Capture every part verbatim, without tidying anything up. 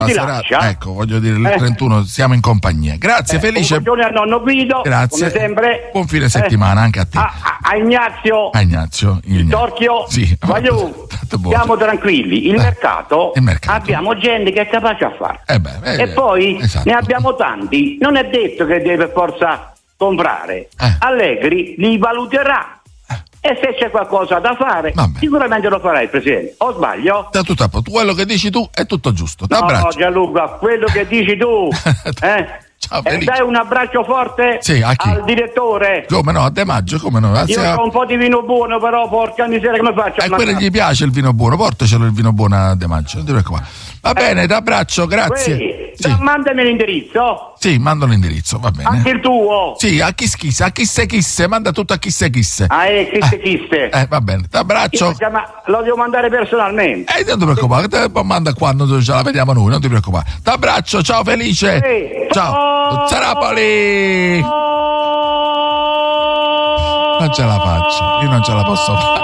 Serata, ecco, voglio dire, il eh. trentuno siamo in compagnia. Grazie, eh, Felice. Buongiorno a nonno Guido. Grazie. Come sempre. Buon fine settimana eh. anche a te. A, a, a Ignazio. A Ignazio. Il Torchio. Sì. Voglio, siamo tranquilli. Il, eh. mercato, il mercato. Abbiamo gente che è capace a fare. Eh beh, eh, e poi esatto. ne abbiamo tanti. Non è detto che deve per forza comprare. Eh. Allegri li valuterà. E se c'è qualcosa da fare, Vabbè. sicuramente lo farà il Presidente. O sbaglio? Da tutto a posto. Quello che dici tu è tutto giusto. No, no, Gianluca, quello che dici tu. eh? Ciao, e dai un abbraccio forte sì, a chi? al direttore. Come no, a De Maggio, come no? Io ho un po' di vino buono, però porca miseria, come faccio? E a quello gli piace il vino buono, portacelo il vino buono a De Maggio, non ti preoccupare. Va bene, t'abbraccio, grazie. Quei, sì. Mandami l'indirizzo. Sì, mando l'indirizzo, va bene. Anche il tuo. Sì, a chi schisse, a chi se chisse, manda tutto a chi se chisse. Ah, eh, chi se chisse. Eh, va bene, t'abbraccio. Chiama, lo devo mandare personalmente. Eh, non ti preoccupare, te manda quando ce la vediamo noi, non ti preoccupare. T'abbraccio, ciao Felice. Sì. Ciao. Sarapoli. Non ce la faccio, io non ce la posso fare.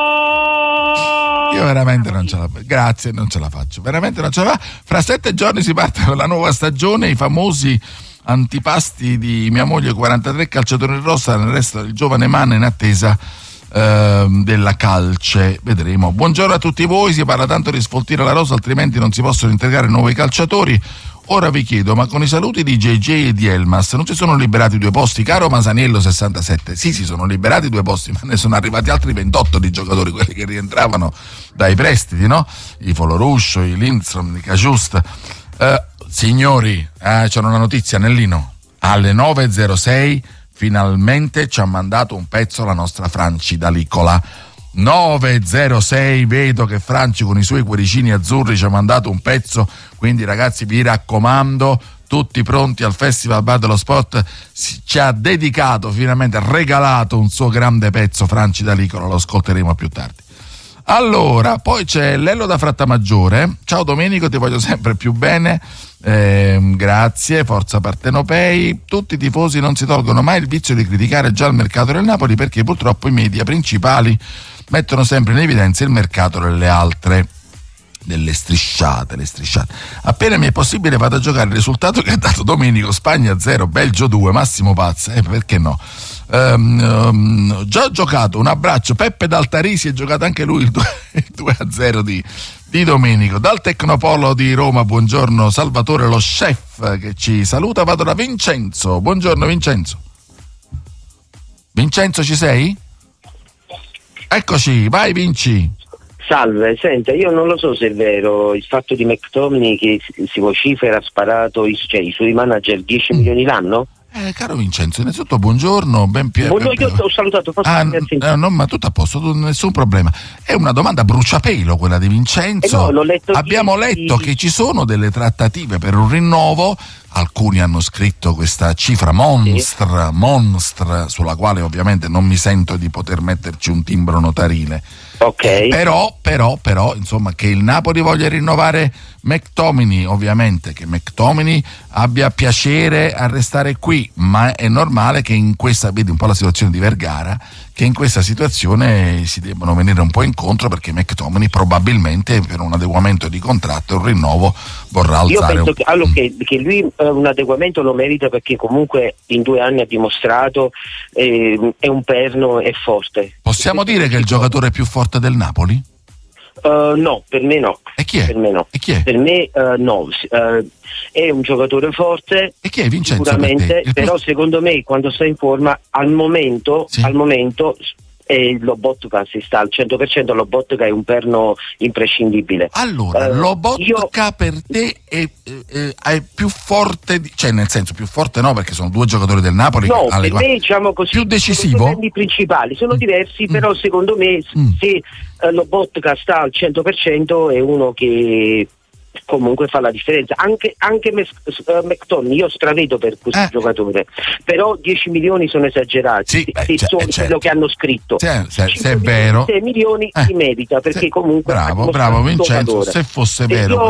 Io veramente non ce la faccio, grazie, non ce la faccio, veramente non ce la faccio. Fra sette giorni si parte con la nuova stagione, i famosi antipasti di mia moglie, quarantatré calciatori in rossa, nel resto del giovane Manna in attesa eh, della calce, vedremo. Buongiorno a tutti voi, si parla tanto di sfoltire la rosa, altrimenti non si possono integrare nuovi calciatori. Ora vi chiedo, ma con i saluti di J J e di Elmas non si sono liberati due posti? Caro Masaniello sessantasette, sì, si sono liberati due posti, ma ne sono arrivati altri ventotto di giocatori, quelli che rientravano dai prestiti, no? I Foloruscio, i Lindstrom, i Caciust. Eh, signori, eh, c'è una notizia, Nellino, alle nove e zero sei finalmente ci ha mandato un pezzo la nostra Franci D'Alicola. nove e zero sei, vedo che Franci con i suoi cuoricini azzurri ci ha mandato un pezzo, quindi ragazzi vi raccomando, tutti pronti al Festival Bar dello Sport, ci ha dedicato, finalmente regalato un suo grande pezzo Franci D'Alicola, lo ascolteremo più tardi. Allora, poi c'è Lello da Frattamaggiore. Ciao Domenico, ti voglio sempre più bene, eh, grazie, forza Partenopei. Tutti i tifosi non si tolgono mai il vizio di criticare già il mercato del Napoli, perché purtroppo i media principali mettono sempre in evidenza il mercato delle altre, delle strisciate, le strisciate. Appena mi è possibile vado a giocare il risultato che ha dato Domenico: Spagna zero, Belgio due, Massimo Pazza, eh, perché no? Um, um, già giocato, un abbraccio. Peppe D'Altarisi ha giocato anche lui il due a zero di, di Domenico. Dal Tecnopolo di Roma, buongiorno Salvatore, lo chef che ci saluta. Vado da Vincenzo, buongiorno Vincenzo. Vincenzo, ci sei? Eccoci, vai Vinci. Salve, senta, io non lo so se è vero il fatto di McTominay che si vocifera ha sparato i, cioè, i suoi manager dieci milioni l'anno? Eh, caro Vincenzo, innanzitutto buongiorno, ben pieno. Buongiorno, io ho salutato. Ah, eh, no, ma tutto a posto, nessun problema. È una domanda bruciapelo quella di Vincenzo. Eh no, l'ho letto Abbiamo ieri. letto che ci sono delle trattative per un rinnovo. Alcuni hanno scritto questa cifra monstra, sì. monstra, sulla quale ovviamente non mi sento di poter metterci un timbro notarile. Ok. Eh, però, però, però, insomma, che il Napoli voglia rinnovare McTominay, ovviamente che McTominay abbia piacere a restare qui, ma è normale che in questa, vedi un po' la situazione di Vergara, che in questa situazione si debbano venire un po' incontro, perché McTominay probabilmente per un adeguamento di contratto, un rinnovo, vorrà alzare. Io penso un... che, allora, che, che lui eh, un adeguamento lo merita, perché comunque in due anni ha dimostrato eh, è un perno, è forte. Possiamo dire che è il giocatore più forte del Napoli? Uh, no, per me no. E chi è? Per me no. E chi è? Per me uh, no. Uh, è un giocatore forte. E chi è Vincenzo? Sicuramente, per però secondo me quando sta in forma al momento, sì. al momento e Lobotka si sta al cento per cento. Lobotka è un perno imprescindibile. Allora, uh, Lobotka io... per te è, è, è più forte, di, cioè nel senso più forte no, perché sono due giocatori del Napoli. No, alle, per me diciamo così, più decisivo? I principali sono mm. diversi, mm. però secondo me mm. se uh, Lobotka sta al cento per cento è uno che comunque fa la differenza. Anche, anche uh, McTominay io stravedo per questo eh. giocatore, però dieci milioni sono esagerati, sì, se, beh, se c'è, sono certo. quello che hanno scritto. Se, se, se è vero, sei milioni eh. si merita, perché se, comunque bravo, bravo Vincenzo, se fosse e vero io,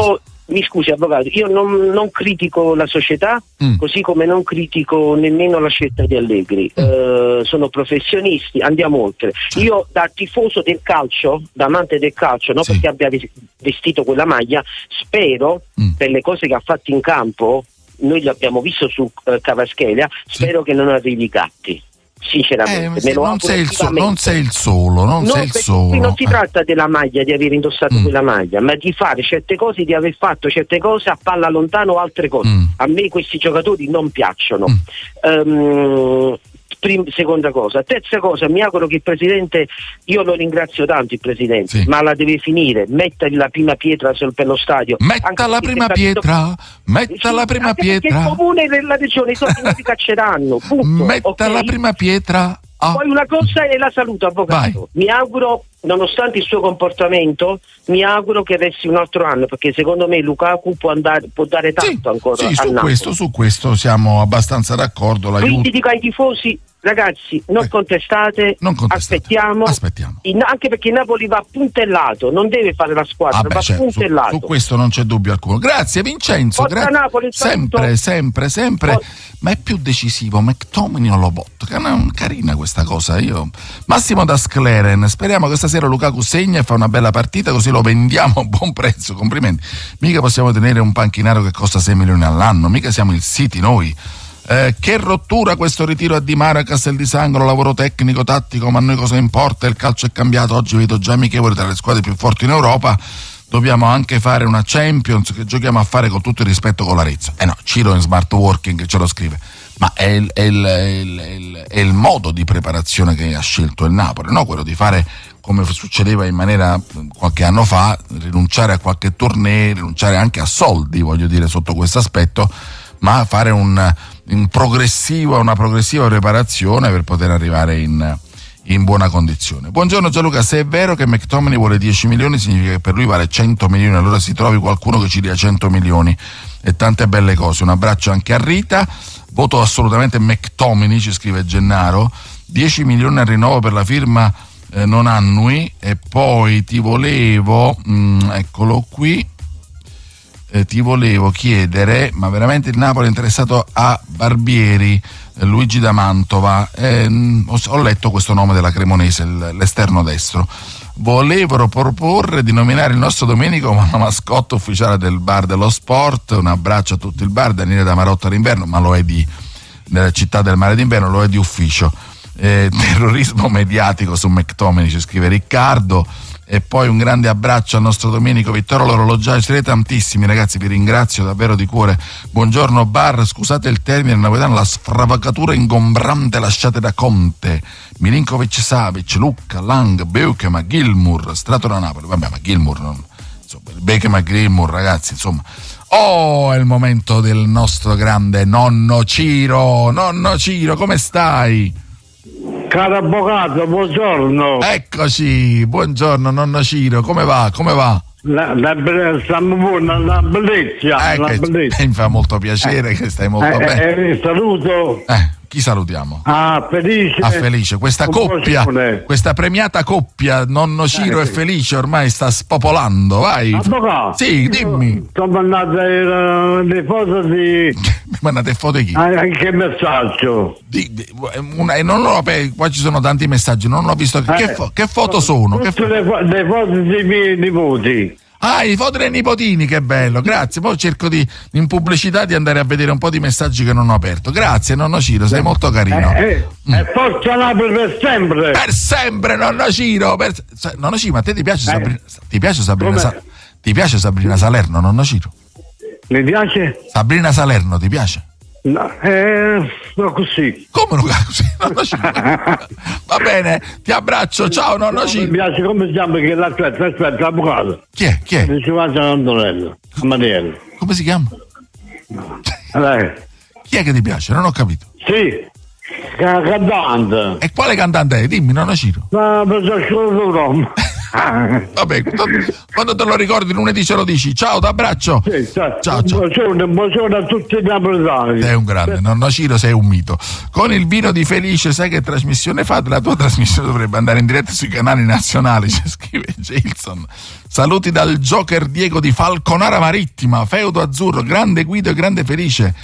mi scusi avvocato, io non, non critico la società, mm. così come non critico nemmeno la scelta di Allegri. Mm. Uh, sono professionisti, andiamo oltre. Io da tifoso del calcio, da amante del calcio, non sì. perché abbia vestito quella maglia, spero mm. per le cose che ha fatto in campo, noi l'abbiamo visto su uh, Cavaschelia, sì. spero che non arrivi Gatti. Sinceramente, eh, me lo non, sei il so, non sei il solo, non no, sei il solo. Qui non si tratta della maglia, di aver indossato mm. quella maglia, ma di fare certe cose, di aver fatto certe cose a palla lontano, altre cose. Mm. A me questi giocatori non piacciono. Mm. Um, Prim- seconda cosa. Terza cosa, mi auguro che il Presidente, io lo ringrazio tanto il Presidente, sì. ma la deve finire, metta la prima pietra sul, per lo stadio. Metta la prima pietra, detto... metta sì, la prima pietra. Perché il comune e la regione i soldi non si cacceranno, punto. Metta okay? la prima pietra. Ah. Poi una cosa è la salute, avvocato. Vai. Mi auguro, nonostante il suo comportamento, mi auguro che resti un altro anno, perché secondo me Lukaku può andare, può dare tanto sì, ancora. Sì, su questo, su questo siamo abbastanza d'accordo. Quindi dico ai tifosi, ragazzi, non, eh, contestate, non contestate, aspettiamo, aspettiamo. In, anche perché Napoli va puntellato, non deve fare la squadra, ah beh, va cioè, puntellato. Su, su questo non c'è dubbio alcuno. Grazie Vincenzo, Forza grazie. Napoli, sempre, sempre, sempre, Forza. Ma è più decisivo McTominay o Lobotka? È una carina questa cosa. Io Massimo da Scleren, speriamo che stasera Lukaku segna e fa una bella partita, così lo vendiamo a buon prezzo. Complimenti. Mica possiamo tenere un panchinaro che costa sei milioni all'anno, mica siamo il City noi. Eh, che rottura questo ritiro a Di Maria a Castel di Sangro, lavoro tecnico, tattico, ma a noi cosa importa? Il calcio è cambiato, oggi vedo già amichevoli tra le squadre più forti in Europa, dobbiamo anche fare una Champions che giochiamo a fare con tutto il rispetto con l'Arezzo. Eh no, Ciro in smart working ce lo scrive, ma è il, è il, è il, è il, è il modo di preparazione che ha scelto il Napoli, no? Quello di fare come succedeva in maniera qualche anno fa, rinunciare a qualche torneo, rinunciare anche a soldi, voglio dire, sotto questo aspetto, ma fare un, un progressivo, una progressiva preparazione per poter arrivare in, in buona condizione. Buongiorno Gianluca, se è vero che McTominay vuole dieci milioni significa che per lui vale cento milioni, allora si trovi qualcuno che ci dia cento milioni e tante belle cose. Un abbraccio anche a Rita, voto assolutamente McTominay, ci scrive Gennaro, dieci milioni al rinnovo per la firma eh, non annui. E poi ti volevo, mh, eccolo qui, Eh, ti volevo chiedere, ma veramente il Napoli è interessato a Barbieri, eh, Luigi da Mantova, eh, ho, ho letto questo nome della Cremonese, l'esterno destro, volevano proporre di nominare il nostro Domenico come una mascotte ufficiale del bar dello sport. Un abbraccio a tutto il bar, Daniele da Marotta d'inverno, ma lo è di nella città del mare d'inverno, lo è di ufficio. Eh, terrorismo mediatico su McTominay, ci scrive Riccardo. E poi un grande abbraccio al nostro Domenico Vittorio, l'orologiaio, siete tantissimi ragazzi, vi ringrazio davvero di cuore. Buongiorno bar, scusate il termine napoletano, la sfravacatura ingombrante lasciate da Conte, Milinkovic, Savic, Lucca, Lang, Beukema, Gilmour, Strato da Napoli, vabbè ma Gilmour non, insomma, Beukema, Gilmour ragazzi, insomma. Oh, è il momento del nostro grande nonno Ciro, nonno Ciro, come stai? Caro avvocato, buongiorno. Eccoci, buongiorno nonno Ciro, come va? Come va? La, la, stiamo buona, la bellezza. Eh, la bellezza. Mi fa molto piacere eh, che stai molto eh, bene. Eh, saluto. Eh, chi salutiamo? Ah, Felice. A Felice, questa coppia, questa premiata coppia, nonno Ciro eh, e Felice ormai sta spopolando, vai. Avvocato. Sì, dimmi. Ti ho mandato le, le foto di... Mi mandate foto di chi? Anche messaggio. Di, di, una, non l'ho, qua ci sono tanti messaggi, non l'ho visto. Che, eh, fo, che foto sono? Tutte che fo- le, le foto dei miei nipoti. Ah, i foto dei nipotini, che bello, grazie. Poi cerco di, in pubblicità di andare a vedere un po' di messaggi che non ho aperto. Grazie, nonno Ciro, sei molto carino. Eh, eh, mm. E forza Napoli per sempre. Per sempre, nonno Ciro. Per, nonno Ciro, ma a te ti piace Sabrina, eh. ti piace Sabrina, Sa, ti piace Sabrina Salerno, nonno Ciro? Mi piace? Sabrina Salerno, ti piace? No, eh, no così. Come non così? Nonno Ciro. Va bene, ti abbraccio, ciao nonno Ciro. Mi piace, come si chiama? Che l'aspetta, aspetta, l'avvocato. Chi è? Chi è? Giovanni Antonello, Amariello. Come si chiama? Allora. Chi è che ti piace? Non ho capito. Sì, cantante. E quale cantante è? Dimmi, nonno Ciro. Ma per solo Roma. Vabbè, quando te lo ricordi lunedì ce lo dici. Ciao, t'abbraccio. Sì, ciao. Ciao, ciao. Buongiorno, buongiorno a tutti i napoletani. Sei un grande, nonno Ciro, sei un mito. Con il vino di Felice, sai che trasmissione fate? La tua trasmissione dovrebbe andare in diretta sui canali nazionali, ci scrive Jason. Saluti dal Joker Diego di Falconara Marittima, feudo azzurro, grande Guido e grande Felice.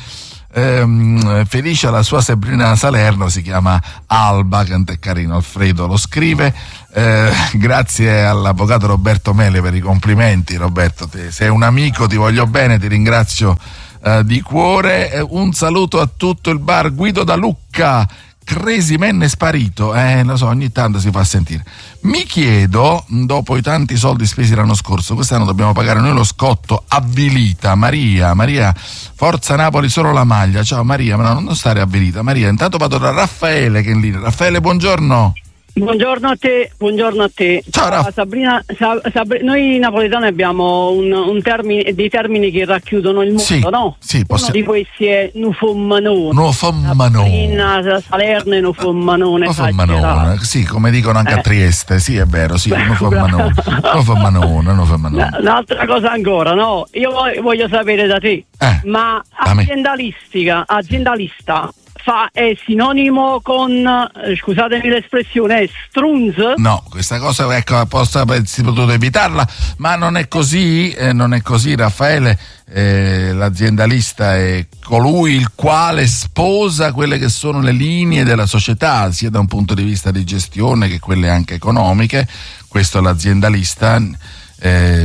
Ehm, Felice, la sua Sabrina Salerno si chiama Alba, che è carino. Alfredo lo scrive. Eh, grazie all'avvocato Roberto Mele per i complimenti. Roberto, te sei un amico, ti voglio bene, ti ringrazio eh, di cuore. Eh, un saluto a tutto il bar Guido da Lucca. Crazy Man è sparito, eh, lo so, ogni tanto si fa sentire. Mi chiedo, dopo i tanti soldi spesi l'anno scorso, quest'anno dobbiamo pagare noi lo scotto avvilita. Maria, Maria, forza Napoli, solo la maglia. Ciao Maria, ma no, non stare avvilita. Maria, intanto vado da Raffaele che è in linea. Raffaele, buongiorno. Buongiorno a te, buongiorno a te. Ciao Raff. Sabrina, Sab- Sab- noi napoletani abbiamo un, un termine, dei termini che racchiudono il mondo, sì, no? Sì, possiamo. Uno di questi è Nufommanone. Nufommanone. Sabrina, Salerne, Nufommanone. Nufommanone, sì, come dicono anche eh. a Trieste, sì, è vero, sì, Nufommanone. Nufommanone, Nufommanone. Un'altra cosa ancora, no? Io voglio sapere da te, eh, ma aziendalistica, aziendalista fa è sinonimo con, eh, scusatemi l'espressione, è strunz? No, questa cosa, ecco, apposta avresti potuto evitarla, ma non è così, eh, non è così Raffaele. Eh, l'aziendalista è colui il quale sposa quelle che sono le linee della società, sia da un punto di vista di gestione che quelle anche economiche. Questo è l'aziendalista. Eh,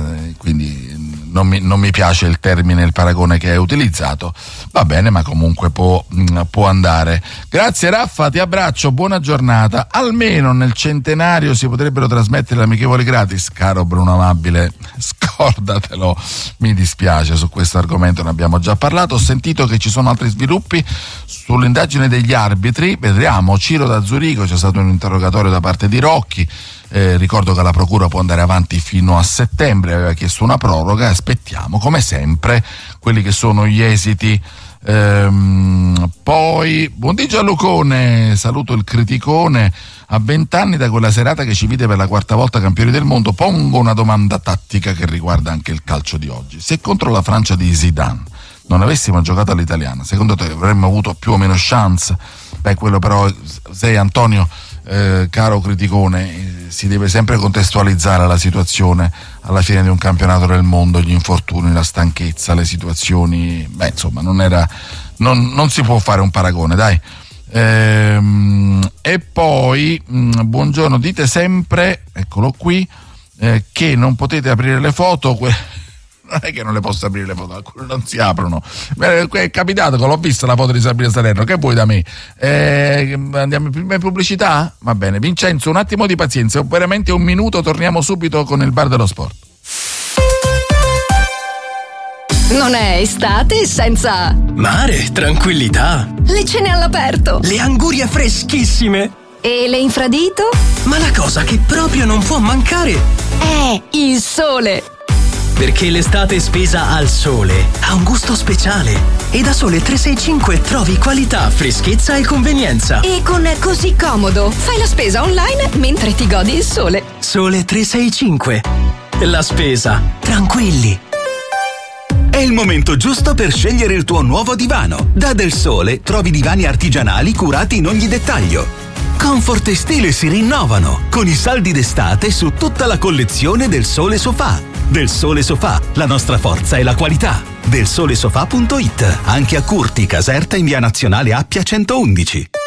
quindi non mi, non mi piace il termine, il paragone che hai utilizzato, va bene, ma comunque può, può andare. Grazie Raffa, ti abbraccio, buona giornata. Almeno nel centenario si potrebbero trasmettere le amichevoli gratis. Caro Bruno Amabile, scordatelo, mi dispiace, su questo argomento ne abbiamo già parlato. Ho sentito che ci sono altri sviluppi sull'indagine degli arbitri, vedremo. Ciro da Zurigo, c'è stato un interrogatorio da parte di Rocchi. Eh, ricordo che la procura può andare avanti fino a settembre, aveva chiesto una proroga, aspettiamo come sempre quelli che sono gli esiti. Ehm, poi buondì Gianlucone, saluto il criticone. A vent'anni da quella serata che ci vide per la quarta volta campioni del mondo, pongo una domanda tattica che riguarda anche il calcio di oggi. Se contro la Francia di Zidane non avessimo giocato all'italiana, secondo te avremmo avuto più o meno chance? Beh, quello però, sei Antonio, eh, caro criticone, eh, si deve sempre contestualizzare la situazione alla fine di un campionato del mondo, gli infortuni, la stanchezza, le situazioni, beh insomma non era, non, non si può fare un paragone, dai. Ehm, e poi mh, buongiorno, dite sempre, eccolo qui, eh, che non potete aprire le foto. Que- non è che non le posso aprire le foto, alcune non si aprono. Eh, è capitato che l'ho vista la foto di Sabrina Salerno, che vuoi da me? Eh, andiamo in prima pubblicità? Va bene, Vincenzo, un attimo di pazienza, veramente un minuto, torniamo subito con il bar dello sport. Non è estate senza mare, tranquillità, le cene all'aperto, le angurie freschissime e le infradito? Ma la cosa che proprio non può mancare è il sole. Perché l'estate spesa al sole ha un gusto speciale e da Sole trecentosessantacinque trovi qualità, freschezza e convenienza. E con Così Comodo fai la spesa online mentre ti godi il sole. Sole trecentosessantacinque, la spesa tranquilli. È il momento giusto per scegliere il tuo nuovo divano. Da Del Sole trovi divani artigianali curati in ogni dettaglio. Comfort e stile si rinnovano con i saldi d'estate su tutta la collezione Del Sole Sofà. Del Sole Sofà, la nostra forza è la qualità. del sole sofà punto it, anche a Curti, Caserta in via Nazionale Appia centoundici.